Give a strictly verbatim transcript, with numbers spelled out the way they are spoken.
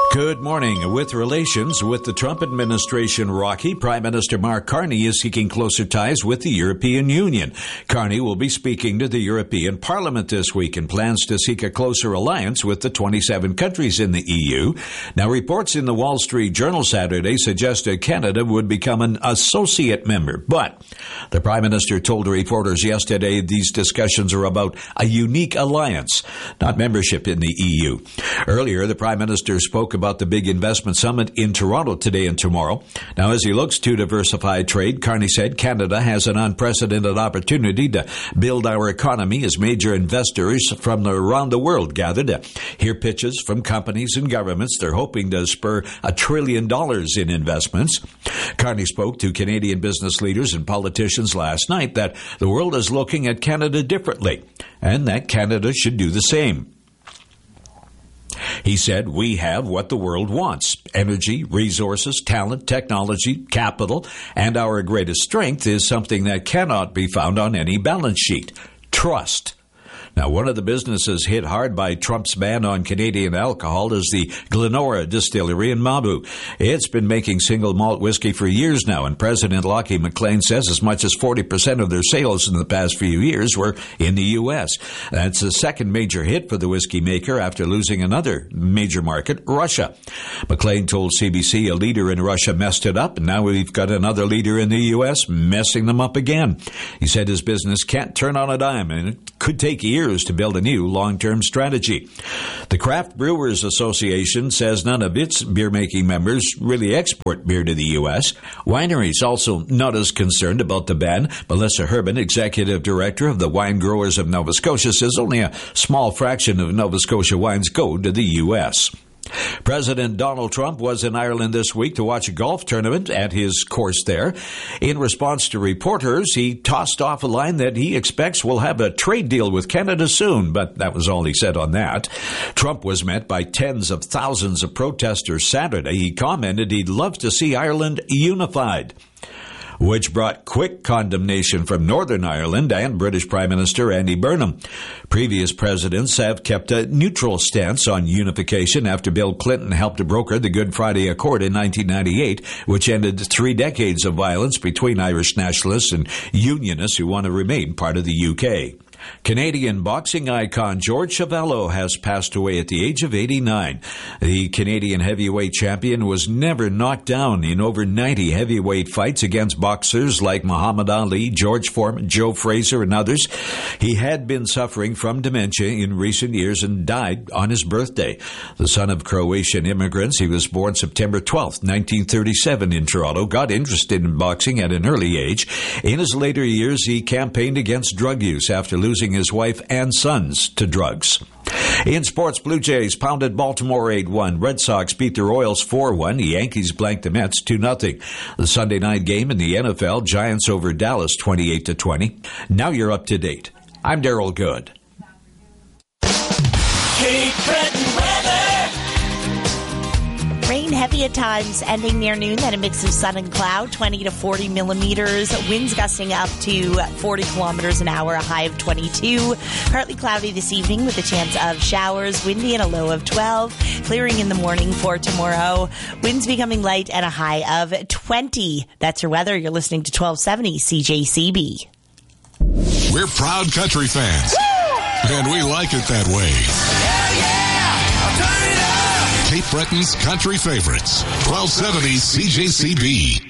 Good morning. With relations with the Trump administration rocky, Prime Minister Mark Carney is seeking closer ties with the European Union. Carney will be speaking to the European Parliament this week and plans to seek a closer alliance with the twenty-seven countries in the E U. Now, reports in the Wall Street Journal Saturday suggested Canada would become an associate member. But the Prime Minister told reporters yesterday these discussions are about a unique alliance, not membership in the E U. Earlier, the Prime Minister spoke about the big investment summit in Toronto today and tomorrow. Now, as he looks to diversify trade, Carney said Canada has an unprecedented opportunity to build our economy as major investors from around the world gather to hear pitches from companies and governments. They're hoping to spur a trillion dollars in investments. Carney spoke to Canadian business leaders and politicians last night that the world is looking at Canada differently and that Canada should do the same. He said, we have what the world wants: energy, resources, talent, technology, capital, and our greatest strength is something that cannot be found on any balance sheet: trust. Now, one of the businesses hit hard by Trump's ban on Canadian alcohol is the Glenora Distillery in Mabou. It's been making single malt whiskey for years now, and President Lachie McLean says as much as forty percent of their sales in the past few years were in the U S. That's the second major hit for the whiskey maker after losing another major market, Russia. McLean told C B C a leader in Russia messed it up, and now we've got another leader in the U S messing them up again. He said his business can't turn on a dime, and it could take years to build a new long-term strategy. The Craft Brewers Association says none of its beer-making members really export beer to the U S. Wineries also not as concerned about the ban. Melissa Herbin, executive director of the Wine Growers of Nova Scotia, says only a small fraction of Nova Scotia wines go to the U S. President Donald Trump was in Ireland this week to watch a golf tournament at his course there. In response to reporters, he tossed off a line that he expects will have a trade deal with Canada soon, but that was all he said on that. Trump was met by tens of thousands of protesters Saturday. He commented he'd love to see Ireland unified, which brought quick condemnation from Northern Ireland and British Prime Minister Andy Burnham. Previous presidents have kept a neutral stance on unification after Bill Clinton helped to broker the Good Friday Accord in nineteen ninety-eight, which ended three decades of violence between Irish nationalists and unionists who want to remain part of the U K. Canadian boxing icon George Chavallo has passed away at the age of eighty-nine. The Canadian heavyweight champion was never knocked down in over ninety heavyweight fights against boxers like Muhammad Ali, George Foreman, Joe Frazier, and others. He had been suffering from dementia in recent years and died on his birthday. The son of Croatian immigrants, he was born September twelfth, nineteen thirty-seven in Toronto, got interested in boxing at an early age. In his later years, he campaigned against drug use after losing losing his wife and sons to drugs. In sports, Blue Jays pounded Baltimore eight one. Red Sox beat the Royals four one. The Yankees blanked the Mets two nothing. The Sunday night game in the N F L, Giants over Dallas twenty-eight to twenty. Now you're up to date. I'm Daryl Good. Cape Breton weather. Rain heavy at times, ending near noon, then a mix of sun and cloud, twenty to forty millimeters. Winds gusting up to forty kilometers an hour, a high of twenty-two. Partly cloudy this evening with a chance of showers, windy and a low of twelve. Clearing in the morning for tomorrow. Winds becoming light and a high of twenty. That's your weather. You're listening to twelve seventy C J C B. We're proud country fans. Woo! And we like it that way. Yeah, yeah! I'll turn it up! Cape Breton's country favorites. twelve seventy C J C B.